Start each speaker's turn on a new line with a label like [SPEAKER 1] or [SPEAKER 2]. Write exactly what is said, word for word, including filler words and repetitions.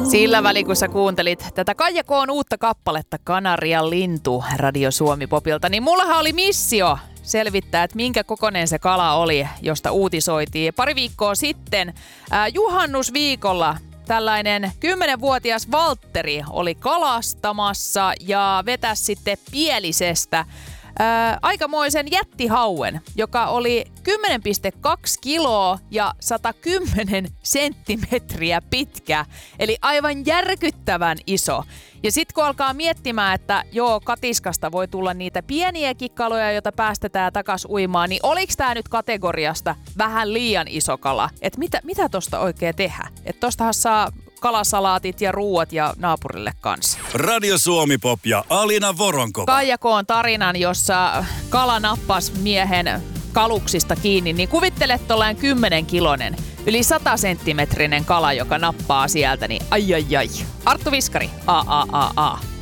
[SPEAKER 1] Sillä välin, kun sä kuuntelit tätä Kaija K:n uutta kappaletta Kanarian lintu Radio Suomi Popilta, niin mullahan oli missio selvittää, että minkä kokoinen se kala oli, josta uutisoitiin pari viikkoa sitten. Äh, juhannusviikolla tällainen kymmenvuotias Valtteri oli kalastamassa ja vetäisi sitten Pielisestä Ää, aikamoisen jättihauen, joka oli kymmenen pilkku kaksi kiloa ja sata kymmenen senttimetriä pitkä. Eli aivan järkyttävän iso. Ja sitten kun alkaa miettimään, että joo, katiskasta voi tulla niitä pieniäkin kaloja, joita päästetään takas uimaan, niin oliko tämä nyt kategoriasta vähän liian iso kala? Että mitä, mitä tosta oikein tehdä? Että tostahan saa kalasalaatit ja ruuat ja naapurille kanssa.
[SPEAKER 2] Radio Suomi Pop ja Alina Voronkova.
[SPEAKER 1] Kaija K:n tarinan, jossa kala nappasi miehen kaluksista kiinni, niin kuvittele tolleen kymmenen kilonen, yli sata senttimetrinen kala, joka nappaa sieltä, niin ai ai ai. Arttu Viskari, a a a a.